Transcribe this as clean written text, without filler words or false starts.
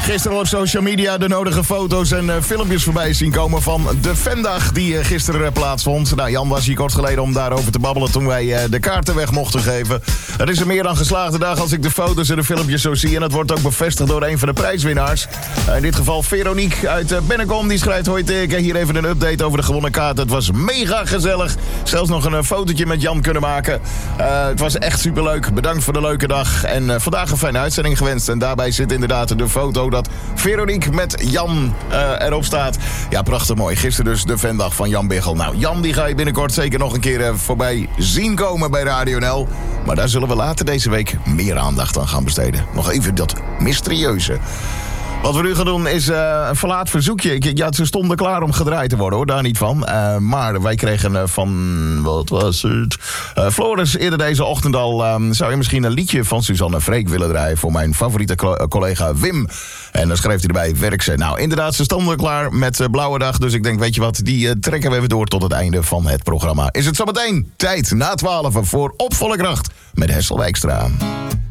Gisteren op social media de nodige foto's en filmpjes voorbij zien komen van de Vendag die gisteren plaatsvond. Nou, Jan was hier kort geleden om daarover te babbelen toen wij de kaarten weg mochten geven. Het is een meer dan geslaagde dag als ik de foto's en de filmpjes zo zie. En dat wordt ook bevestigd door een van de prijswinnaars. In dit geval Veronique uit Bennekom. Die schrijft: hoi Teke, hier even een update over de gewonnen kaart. Het was mega gezellig. Zelfs nog een fotootje met Jan kunnen maken. Het was echt superleuk. Bedankt voor de leuke dag. En vandaag een fijne uitzending gewenst. En daarbij zit inderdaad de foto dat Veronique met Jan erop staat. Ja, prachtig mooi. Gisteren dus de Vendag van Jan Biggel. Nou, Jan die ga je binnenkort zeker nog een keer voorbij zien komen bij Radio NL. Maar daar zullen we later deze week meer aandacht aan gaan besteden. Nog even dat mysterieuze. Wat we nu gaan doen is een verlaat verzoekje. Ja, ze stonden klaar om gedraaid te worden, hoor. Daar niet van. Maar wij kregen van... Wat was het? Floris eerder deze ochtend al... zou je misschien een liedje van Suzanne Freek willen draaien... voor mijn favoriete collega Wim. En dan schreef hij erbij, werk ze. Nou, inderdaad, ze stonden klaar met Blauwe Dag. Dus ik denk, weet je wat, die trekken we even door tot het einde van het programma. Is het zometeen tijd na 12 voor Op Volle Kracht met Hessel Wijkstra.